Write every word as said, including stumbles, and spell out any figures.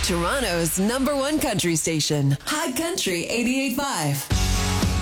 Toronto's number one country station, High Country eighty-eight point five.